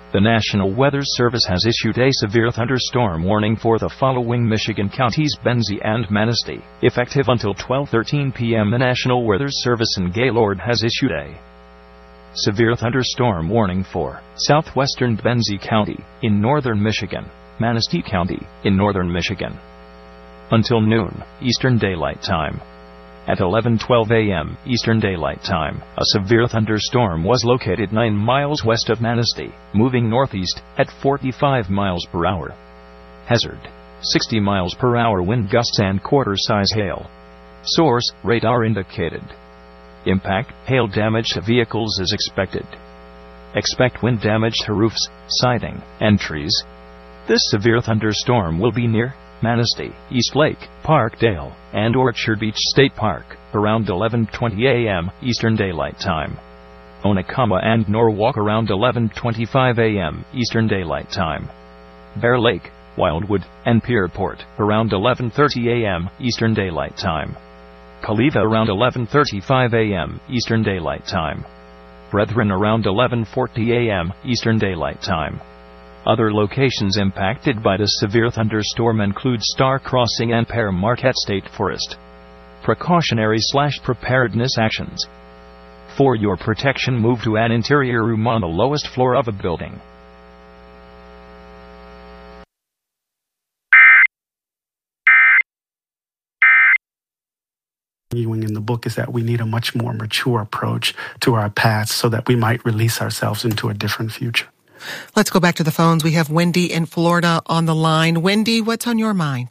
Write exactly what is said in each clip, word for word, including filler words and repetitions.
The National Weather Service has issued a severe thunderstorm warning for the following Michigan counties: Benzie and Manistee. Effective until twelve thirteen p.m., the National Weather Service in Gaylord has issued a severe thunderstorm warning for southwestern Benzie County in northern Michigan, Manistee County in northern Michigan, until noon, Eastern Daylight Time. At eleven twelve a.m. Eastern Daylight Time, a severe thunderstorm was located nine miles west of Manistee, moving northeast at forty-five miles per hour. Hazard: sixty miles per hour wind gusts and quarter-size hail. Source: radar indicated. Impact: hail damage to vehicles is expected. Expect wind damage to roofs, siding, and trees. This severe thunderstorm will be near Manistee, East Lake, Parkdale, and Orchard Beach State Park around eleven twenty a.m. Eastern Daylight Time. Onekama and Norwalk around eleven twenty-five a.m. Eastern Daylight Time. Bear Lake, Wildwood, and Pierport around eleven thirty a.m. Eastern Daylight Time. Kaliva around eleven thirty-five a.m. Eastern Daylight Time. Brethren around eleven forty a.m. Eastern Daylight Time. Other locations impacted by this severe thunderstorm include Star Crossing and Pear Marquette State Forest. Precautionary slash preparedness actions. For your protection, move to an interior room on the lowest floor of a building. In the book is that we need a much more mature approach to our past so that we might release ourselves into a different future. Let's go back to the phones. We have Wendy in Florida on the line. Wendy, what's on your mind?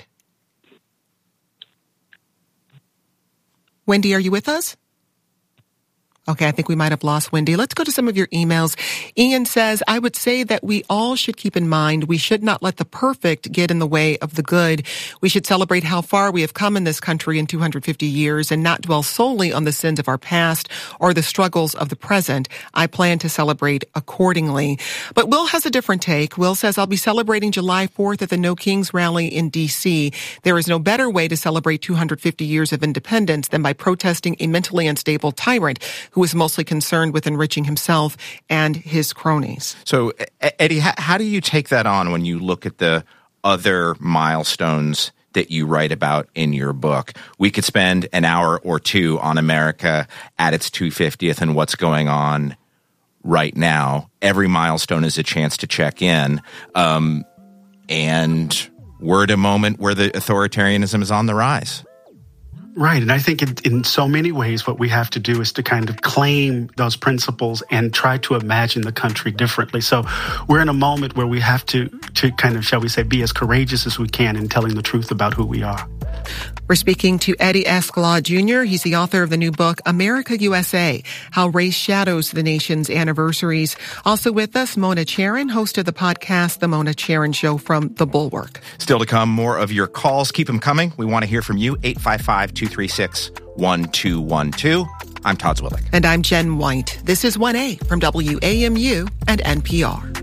Wendy, are you with us? Okay, I think we might have lost Wendy. Let's go to some of your emails. Ian says, I would say that we all should keep in mind we should not let the perfect get in the way of the good. We should celebrate how far we have come in this country in two hundred fifty years and not dwell solely on the sins of our past or the struggles of the present. I plan to celebrate accordingly. But Will has a different take. Will says, I'll be celebrating July fourth at the No Kings rally in D C. There is no better way to celebrate two hundred fifty years of independence than by protesting a mentally unstable tyrant who is mostly concerned with enriching himself and his cronies. So, Eddie, how do you take that on when you look at the other milestones that you write about in your book? We could spend an hour or two on America at its two hundred fiftieth and what's going on right now. Every milestone is a chance to check in. Um, and we're at a moment where the authoritarianism is on the rise. Right. And I think in, in so many ways, what we have to do is to kind of claim those principles and try to imagine the country differently. So we're in a moment where we have to, to kind of, shall we say, be as courageous as we can in telling the truth about who we are. We're speaking to Eddie Escalade Junior He's the author of the new book, America U S A, How Race Shadows the Nation's Anniversaries. Also with us, Mona Charen, host of the podcast, The Mona Charen Show from The Bulwark. Still to come, more of your calls. Keep them coming. We want to hear from you. eight five five, two three six, one two one two. I'm Todd Zwillick. And I'm Jen White. This is one A from W A M U and N P R.